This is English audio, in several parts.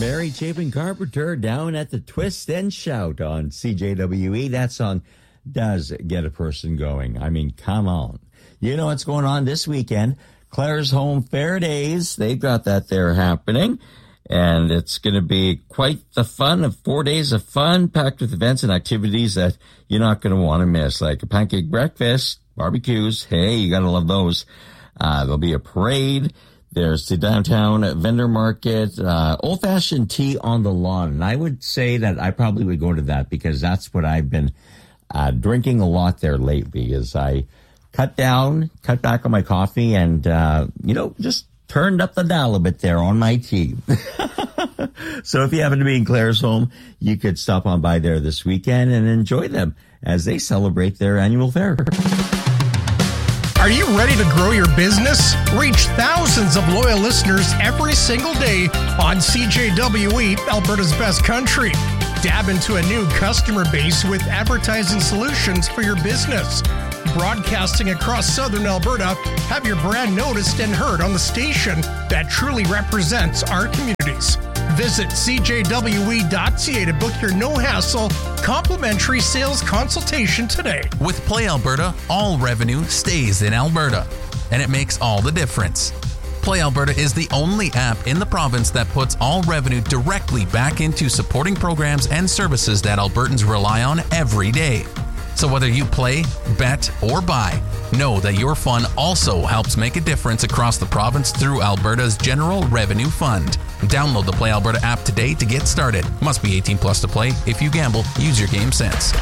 Mary Chapin Carpenter down at the Twist and Shout on CJWE. That song does get a person going. I mean, come on. You know what's going on this weekend. Claire's Home Fair Days. They've got that there happening. And it's going to be quite the fun of 4 days of fun, packed with events and activities that you're not going to want to miss, like a pancake breakfast, barbecues. Hey, you got to love those. There'll be a parade. There's the downtown vendor market, old-fashioned tea on the lawn. And I would say that I probably would go to that because that's what I've been drinking a lot there lately as I cut back on my coffee and, just turned up the dial a bit there on my tea. So if you happen to be in Claire's Home, you could stop on by there this weekend and enjoy them as they celebrate their annual fair. Are you ready to grow your business? Reach thousands of loyal listeners every single day on CJWE, Alberta's best country. Dab into a new customer base with advertising solutions for your business. Broadcasting across southern Alberta, have your brand noticed and heard on the station that truly represents our communities. Visit cjwe.ca to book your no-hassle, complimentary sales consultation today. With Play Alberta, all revenue stays in Alberta, and it makes all the difference. Play Alberta is the only app in the province that puts all revenue directly back into supporting programs and services that Albertans rely on every day. So whether you play, bet, or buy, know that your fun also helps make a difference across the province through Alberta's General Revenue Fund. Download the Play Alberta app today to get started. Must be 18 plus to play. If you gamble, use your game sense.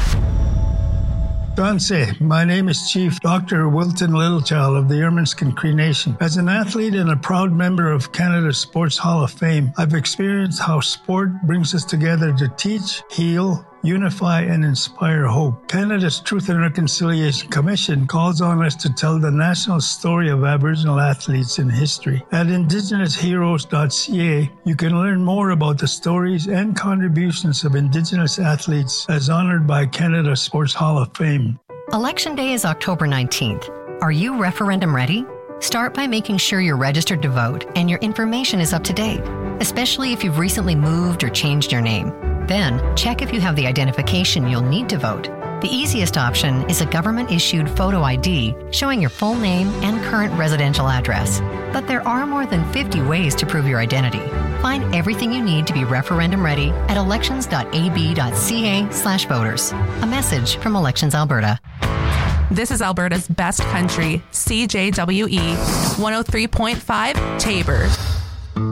Danse, my name is Chief Dr. Wilton Littlechild of the Ermineskin Cree Nation. As an athlete and a proud member of Canada's Sports Hall of Fame, I've experienced how sport brings us together to teach, heal, unify, and inspire hope. Canada's Truth and Reconciliation Commission calls on us to tell the national story of Aboriginal athletes in history. At IndigenousHeroes.ca, you can learn more about the stories and contributions of Indigenous athletes as honored by Canada's Sports Hall of Fame. Election Day is October 19th. Are you referendum ready? Start by making sure you're registered to vote and your information is up to date, especially if you've recently moved or changed your name. Then, check if you have the identification you'll need to vote. The easiest option is a government-issued photo ID showing your full name and current residential address. But there are more than 50 ways to prove your identity. Find everything you need to be referendum ready at elections.ab.ca/voters. A message from Elections Alberta. This is Alberta's best country, CJWE 103.5 Taber.